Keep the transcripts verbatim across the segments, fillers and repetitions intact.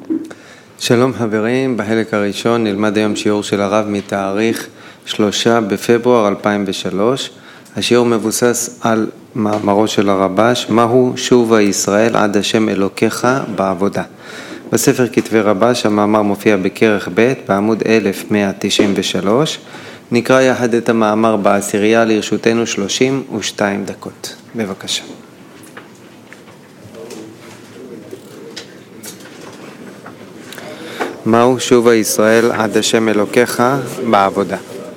שלום חברים, בחלק הראשון נלמד היום שיעור של הרב מתאריך שלושה בפברואר אלפיים ושלוש. השיעור מבוסס על מאמרו של הרבש, מהו שובה ישראל עד השם אלוקיך בעבודה. בספר כתבי רבש המאמר מופיע בכרך ב' בעמוד אלף מאה תשעים ושלוש. נקרא יחד את המאמר בעשירייה, לרשותנו שלושים ושתיים דקות. בבקשה. מהו שובה ישראל עד השם אלוקיך בעבודה.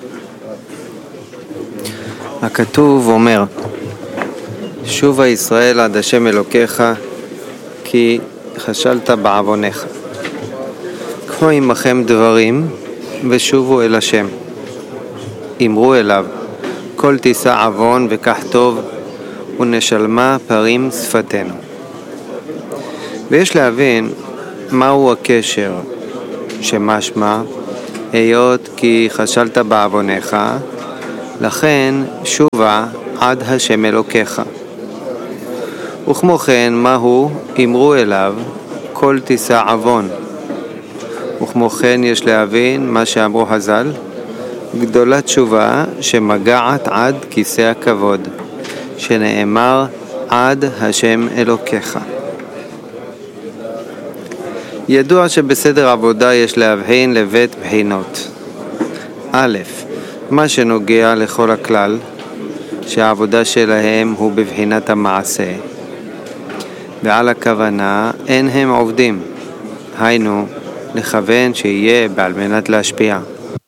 הכתוב אומר, שובה ישראל עד השם אלוקיך כי חשלת בעוונך. קחו עמכם דברים ושובו אל השם. אמרו אליו, כל תישא עוון וכך טוב ונשלמה פרים שפתנו. ויש להבין מהו הקשר שמשמע, היות כי חשלת בעוונך, לכן שובה עד השם אלוקיך. וכמו כן, מהו אמרו אליו, כל תישא עוון. וכמו כן יש להבין מה שאמרו חז"ל, גדולת שובה שמגעת עד כיסא הכבוד, שנאמר עד השם אלוקיך. ידוע שבסדר עבודה יש להבחין לבית בחינות. א', מה שנוגע לכל הכלל, שהעבודה שלהם הוא בבחינת המעשה, ועל הכוונה אין הם עובדים, היינו לכוון שיהיה בעל מנת להשפיע.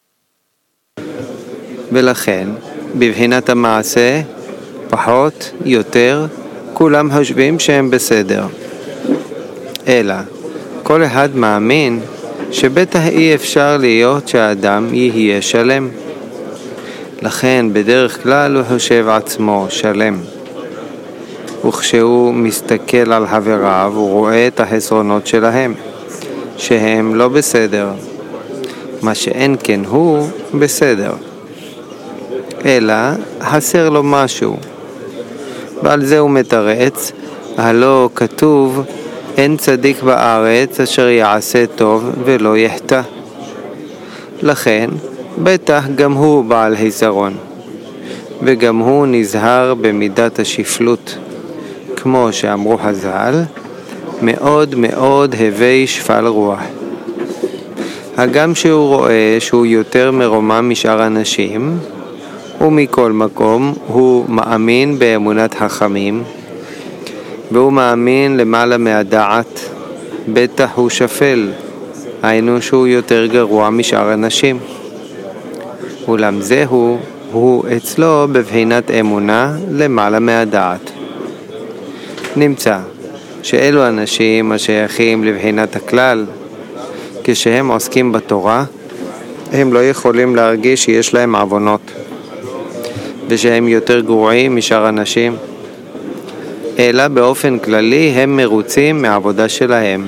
ולכן בבחינת המעשה פחות יותר כולם חושבים שהם בסדר, אלא כל אחד מאמין שבטח אי אפשר להיות שהאדם יהיה שלם. לכן בדרך כלל הוא חושב עצמו שלם. וכשהוא מסתכל על חבריו הוא רואה את החסרונות שלהם, שהם לא בסדר. מה שאין כן הוא בסדר, אלא חסר לו משהו. ועל זה הוא מתרץ, הלא כתוב, אין צדיק בארץ אשר יעשה טוב ולא יחטא. לכן בטח גם הוא בעל חיסרון, וגם הוא נזהר במידת השפלות, כמו שאמרו חז"ל, מאוד מאוד הווי שפל רוח. הגם שהוא רואה שהוא יותר מרומם משאר אנשים, ומכל מקום הוא מאמין באמונת חכמים, והוא מאמין למעלה מהדעת, בטח הוא שפל, היינו שהוא יותר גרוע משאר אנשים. אולם זהו, הוא אצלו בבחינת אמונה למעלה מהדעת. נמצא שאלו אנשים השייכים לבחינת הכלל, כשהם עוסקים בתורה, הם לא יכולים להרגיש שיש להם עוונות, ושהם יותר גרועים משאר אנשים, אלא באופן כללי הם מרוצים מהעבודה שלהם.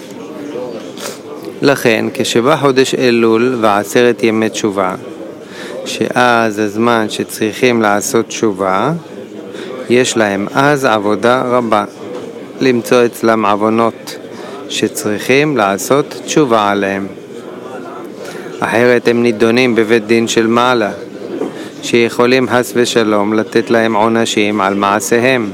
לכן כשבא חודש אלול ועשרת ימי תשובה, שאז הזמן שצריכים לעשות תשובה, יש להם אז עבודה רבה, למצוא אצלם עוונות שצריכים לעשות תשובה עליהם. אחרת הם נידונים בבית דין של מעלה, שיכולים חס ושלום לתת להם עונשים על מעשיהם.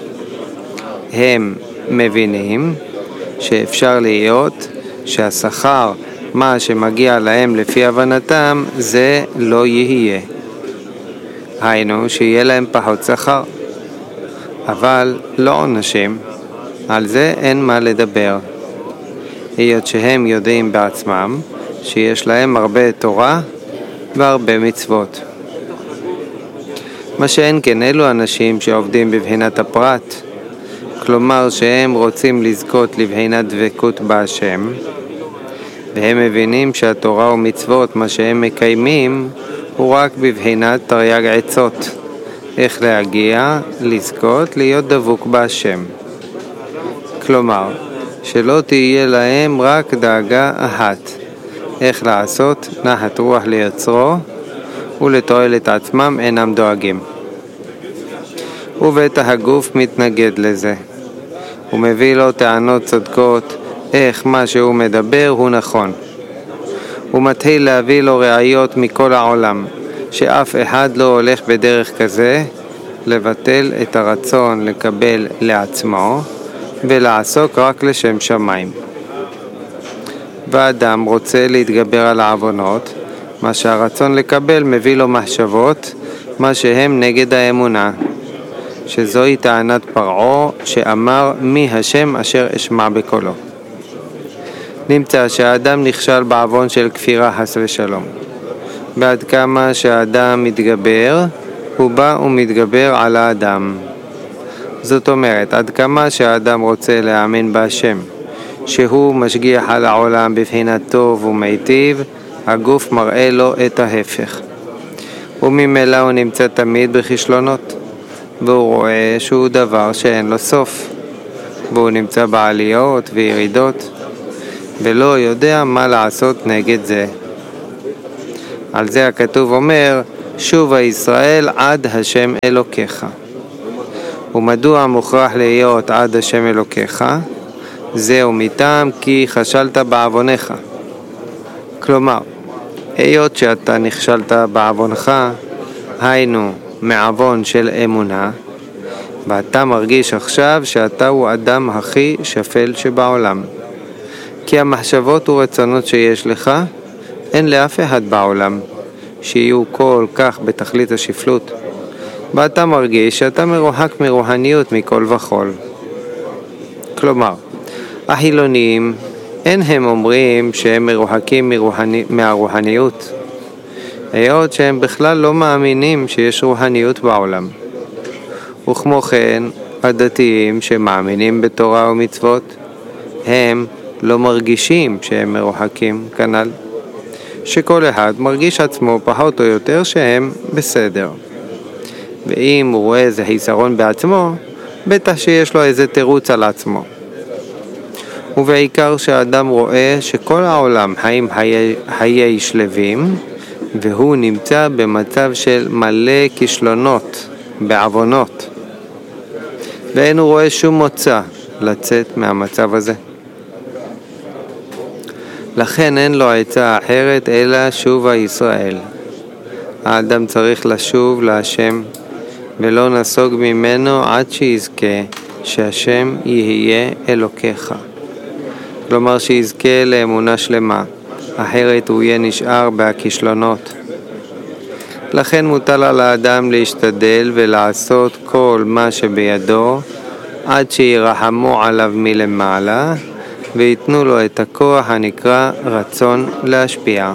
הם מבינים שאפשר להיות שהשכר, מה שמגיע להם לפי הבנתם, זה לא יהיה. היינו שיהיה להם פחות שכר, אבל לא עונשים. על זה אין מה לדבר, היות שהם יודעים בעצמם שיש להם הרבה תורה והרבה מצוות. מה שאין כן אלו אנשים שעובדים בבחינת הפרט, כלומר שהם רוצים לזכות לבחינת דבקות בהשם, והם מבינים שהתורה ומצוות מה שהם מקיימים הוא רק בבחינת תרי"ג עצות, איך להגיע, לזכות, להיות דבוק בהשם. כלומר שלא תהיה להם רק דאגה אחת, איך לעשות נחת רוח ליצרו, ולתועלת עצמם אינם דואגים. ובטח הגוף מתנגד לזה, הוא מביא לו טענות צודקות איך מה שהוא מדבר הוא נכון. הוא מתחיל להביא לו ראיות מכל העולם, שאף אחד לא הולך בדרך כזה, לבטל את הרצון לקבל לעצמו ולעסוק רק לשם שמיים. והאדם רוצה להתגבר על העוונות, מה שהרצון לקבל מביא לו מחשבות, מה שהם נגד האמונה, שזוהי טענת פרעה שאמר מי השם אשר אשמע בקולו. נמצא שהאדם נכשל בעוון של כפירה חס ושלום. בעד כמה שהאדם מתגבר, הוא בא ומתגבר על האדם. זאת אומרת, עד כמה שהאדם רוצה להאמין בהשם, שהוא משגיח על העולם בבחינת טוב ומיטיב, הגוף מראה לו את ההפך. וממילא הוא נמצא תמיד בכישלונות, והוא רואה שהוא דבר שאין לו סוף, והוא נמצא בעליות וירידות, ולא יודע מה לעשות נגד זה. על זה הכתוב אומר, שובה ישראל עד השם אלוקיך. ומדוע מוכרח להיות עד השם אלוקיך? זהו מטעם כי חשלת בעוונך. כלומר, היות שאתה נכשלת בעוונך, היינו מעוון של אמונה, ואתה מרגיש עכשיו שאתה הוא אדם הכי שפל שבעולם. כי המחשבות ורצונות שיש לך, אין לאף אחד בעולם, שיהיו כל כך בתכלית השפלות. ואתה מרגיש שאתה מרוחק מרוחניות מכל וכל. כלומר, החילוניים, אין הם אומרים שהם מרוחקים מרוחני, מהרוחניות, היות שהם בכלל לא מאמינים שיש רוחניות בעולם. וכמו כן, הדתיים שמאמינים בתורה ומצוות, הם לא מרגישים שהם מרוחקים כנ"ל, שכל אחד מרגיש עצמו פחות או יותר שהם בסדר. ואם הוא רואה איזה חיסרון בעצמו, בטח שיש לו איזה תירוץ על עצמו. ובעיקר שהאדם רואה שכל העולם חיים חיי, חיי שלווים, והוא נמצא במצב של מלא כישלונות, בעוונות. ואין הוא רואה שום מוצא לצאת מהמצב הזה. לכן אין לו עצה אחרת אלא שובה ישראל. האדם צריך לשוב להשם, ולא נסוג ממנו עד שיזכה שהשם יהיה אלוקיך. כלומר שיזכה לאמונה שלמה, אחרת הוא יהיה נשאר בכישלונות. לכן מוטל על האדם להשתדל ולעשות כל מה שבידו, עד שירחמו עליו מלמעלה, ויתנו לו את הכוח הנקרא רצון להשפיע.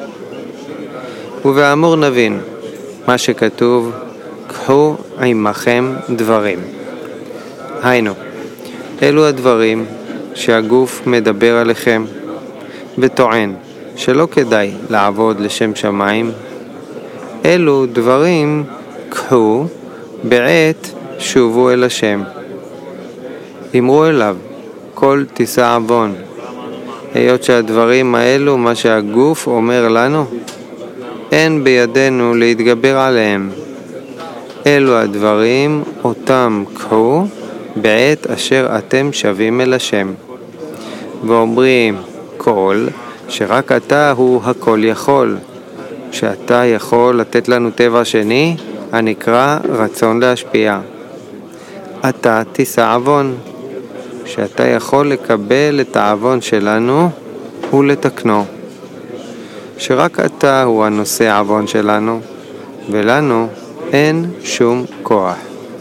ובאמור נבין מה שכתוב, קחו עמכם דברים. היינו, אלו הדברים שהגוף מדבר עליכם וטוען שלא כדאי לעבוד לשם שמיים, אלו דברים קחו בעת שובו אל השם. אמרו אליו כל תישא עוון. היות שהדברים האלו, מה שהגוף אומר לנו, אין בידינו להתגבר עליהם. אלו הדברים אותם קחו בעת אשר אתם שבים אל השם. ואומרים כל שרק אתה הוא הכל יכול, שאתה יכול לתת לנו טבע שני הנקרא רצון להשפיע. אתה תישא עוון, שאתה יכול לקבל את העוון שלנו ולתקנו, שרק אתה הוא הנושא עוון שלנו, ולנו אין שום כוח.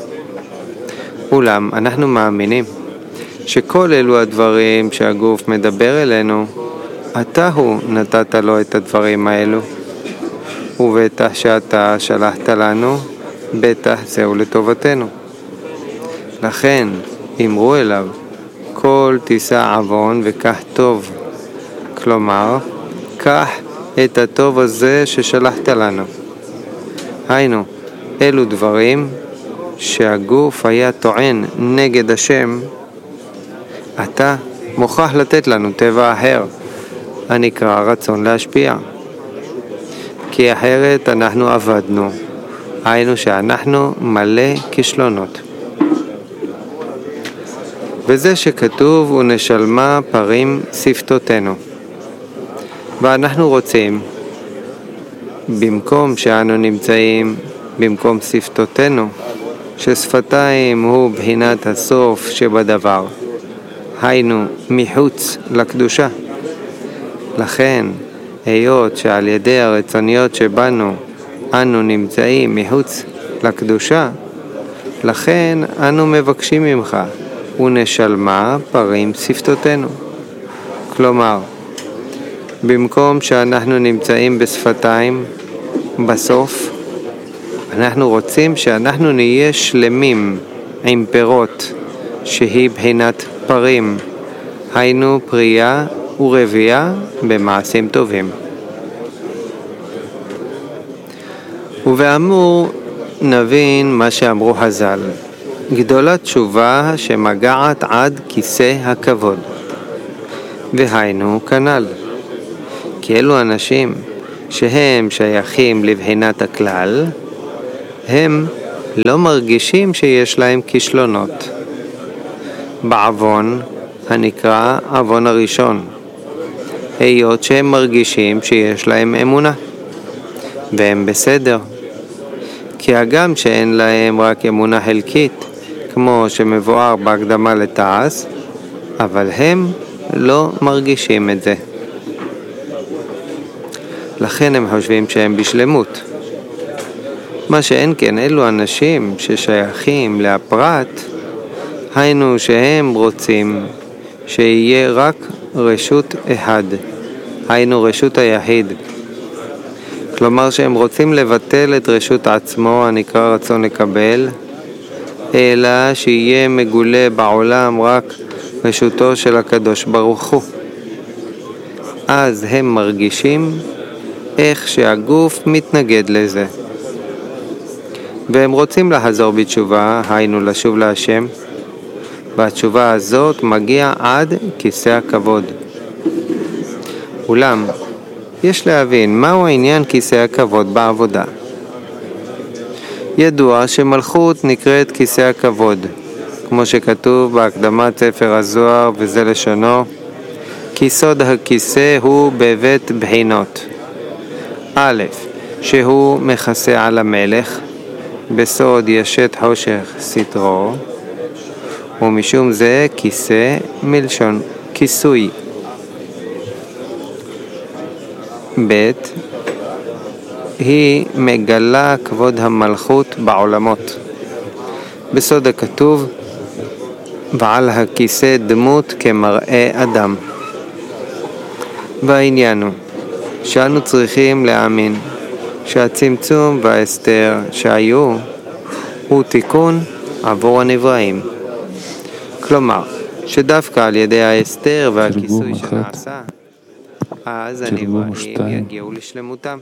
אולם אנחנו מאמינים שכל אלו הדברים שהגוף מדבר אלינו, אתה הוא נתת לו את הדברים האלו, ובטח שאתה שלחת לנו, בטח זהו לטובתנו. לכן אמרו אליו כל תישא עוון וקח טוב. כלומר, קח את הטוב הזה ששלחת לנו. היינו, אלו דברים שהגוף היה טוען נגד השם, אתה מוכרח לתת לנו טבע אחר, הנקרא רצון להשפיע. כי אחרת אנחנו עבדנו, היינו שאנחנו מלא כישלונות. וזה שכתוב ונשלמה פרים שפתותינו. ואנחנו רוצים, במקום שאנו נמצאים במקום שפתותינו, ששפתיים הוא בחינת הסוף שבדבר, היינו מחוץ לקדושה. לכן, היות שעל ידי הרצוניות שבנו אנו נמצאים מחוץ לקדושה, לכן אנו מבקשים ממך, ונשלמה פרים שפתותינו. כלומר, במקום שאנחנו נמצאים בשפתיים, בסוף, אנחנו רוצים שאנחנו נהיה שלמים עם פירות, שהיא בחינת פרים, היינו פרייה ורבייה במעשים טובים. ובאמור נבין מה שאמרו חז"ל, גדולת תשובה שמגעת עד כיסא הכבוד. והיינו כנ"ל, כי אלו אנשים שהם שייכים לבחינת הכלל, הם לא מרגישים שיש להם כישלונות. בעוון הנקרא עוון הראשון, היות שהם מרגישים שיש להם אמונה, והם בסדר. כי הגם שאין להם רק אמונה חלקית, כמו שמבואר בהקדמה לתעש, אבל הם לא מרגישים את זה. לכן הם חושבים שהם בשלמות. מה שאין כן אלו אנשים ששייכים להפרט, היינו שהם רוצים שיהיה רק רשות אחד, היינו רשות היחיד. כלומר שהם רוצים לבטל את רשות עצמו הנקרא רצון לקבל, אלא שיהיה מגולה בעולם רק רשותו של הקדוש ברוך הוא. אז הם מרגישים איך שהגוף מתנגד לזה. והם רוצים לחזור בתשובה, היינו לשוב להשם, והתשובה הזאת מגיעה עד כיסא הכבוד. אולם, יש להבין מהו העניין כיסא הכבוד בעבודה. ידוע שמלכות נקראת כיסא הכבוד, כמו שכתוב בהקדמת ספר הזוהר, וזה לשונו, כי סוד הכיסא הוא בבית בחינות. א', שהוא מכסה על המלך, בסוד ישת חושך סתרו, ומשום זה כיסא מלשון כיסוי. ב', היא מגלה כבוד המלכות בעולמות. בסוד הכתוב, ועל הכיסא דמות כמראה אדם. והעניין הוא שאנו צריכים להאמין שהצמצום וההסתר שהיו הוא תיקון עבור הנבראים. כלומר, שדווקא על ידי ההסתר והכיסוי שנעשה, אז הנבראים יגיעו לשלמותם.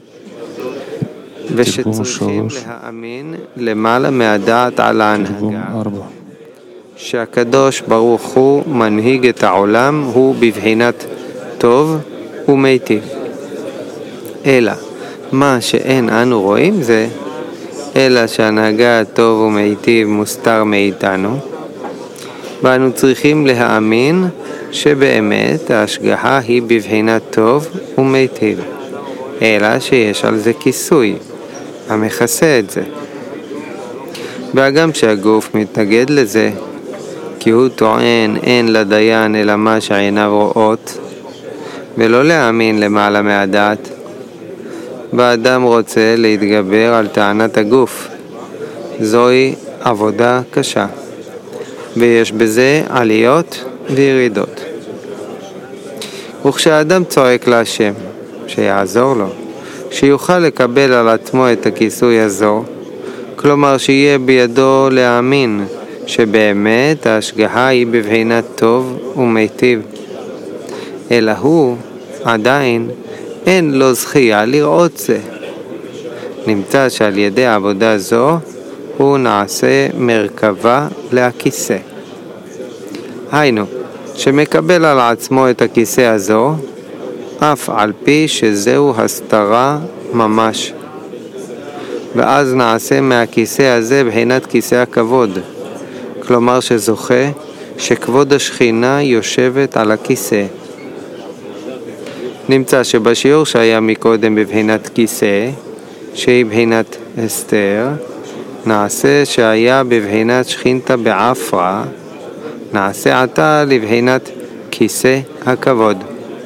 ושצריכים להאמין למעלה מהדעת על ההנהגה, שהקדוש ברוך הוא מנהיג את העולם, הוא בבחינת טוב ומיטיב. אלא מה שאין אנו רואים זה, אלא שהנהגה הטוב ומיטיב מוסתר מאיתנו, ואנו צריכים להאמין שבאמת ההשגחה היא בבחינת טוב ומיטיב, אלא שיש על זה כיסוי המכסה את זה. והגם שהגוף מתנגד לזה, כי הוא טוען אין לדיין אלא מה שעיניו רואות, ולא להאמין למעלה מהדעת, והאדם רוצה להתגבר על טענת הגוף. זוהי עבודה קשה, ויש בזה עליות וירידות. וכשהאדם צועק להשם שיעזור לו, שיוכל לקבל על עצמו את הכיסוי הזו, כלומר שיהיה בידו להאמין שבאמת ההשגחה היא בבחינת טוב ומיטיב, אלא הוא עדיין אין לו זכייה לראות זה. נמצא שעל ידי עבודה זו הוא נעשה מרכבה להכיסא. היינו, שמקבל על עצמו את הכיסא הזו, אף על פי שזהו הסתרה ממש. ואז נעשה מהכיסא הזה בחינת כיסא הכבוד, כלומר שזוכה שכבוד השכינה יושבת על הכיסא. נמצא שבשיעור שהיה מקודם בבחינת כיסא, שהיא בחינת אסתר, נעשה שהיה בבחינת שכינתה בעפרה, נעשה עתה לבחינת כיסא הכבוד.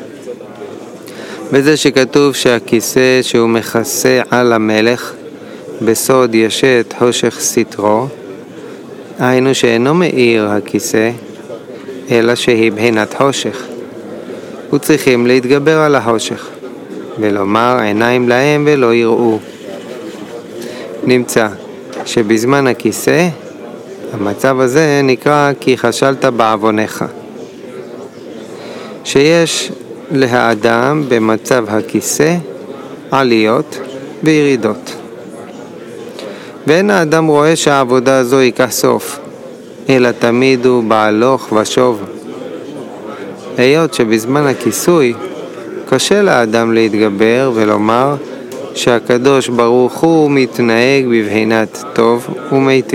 בזה שכתוב שהכיסא שהוא מכסה על המלך, בסוד ישת חושך סתרו, היינו שאינו מאיר הכיסא, אלא שהיא בחינת חושך. וצריכים להתגבר על החושך, ולומר עיניים להם ולא יראו. נמצא שבזמן הכיסא, המצב הזה נקרא כי חשלת בעוונך. שיש להאדם במצב הכיסא עליות וירידות. ואין האדם רואה שהעבודה הזו ייקח סוף, אלא תמיד הוא בהלוך ושוב. היות שבזמן הכיסוי קשה לאדם להתגבר ולומר שהקדוש ברוך הוא מתנהג בבחינת טוב ומיטיב.